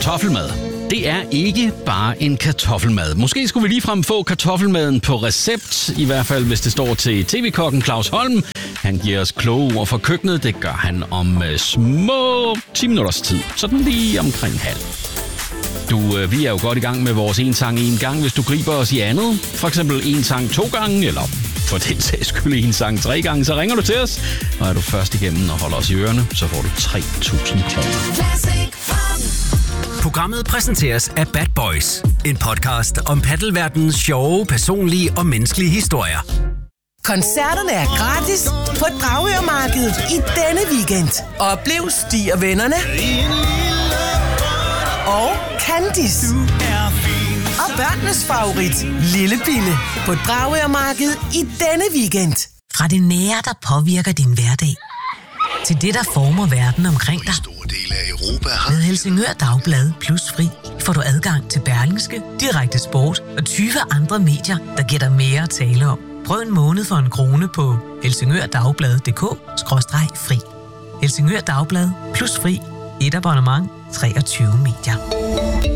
Kartoffelmad. Det er ikke bare en kartoffelmad. Måske skulle vi ligefrem få kartoffelmaden på recept, i hvert fald hvis det står til tv-kokken Claus Holm. Han giver os kloge ord fra køkkenet. Det gør han om små 10 minutters tid. Sådan lige omkring halv. Vi er jo godt i gang med vores en sang en gang, hvis du griber os i andet. For eksempel en sang 2 gange, eller for den sags skyld en sang 3 gange, så ringer du til os. Og er du først igennem og holder os i ørerne, så får du 3.000 kroner. Programmet præsenteres af Bad Boys. En podcast om paddelverdenens sjove, personlige og menneskelige historier. Koncerterne er gratis på Dragørmarkedet i denne weekend. Oplev Stig og vennerne og Candice og børnenes favorit Lillebille på Dragørmarkedet i denne weekend. Fra det nære, der påvirker din hverdag, til det, der former verden omkring dig. Store dele af Europa har... Med Helsingør Dagblad Plus Fri får du adgang til Berlingske, Direkte Sport og 20 andre medier, der giver dig mere at tale om. Prøv en måned for 1 krone på helsingørdagblad.dk/fri. Helsingør Dagblad Plus Fri. Et abonnement. 23 medier.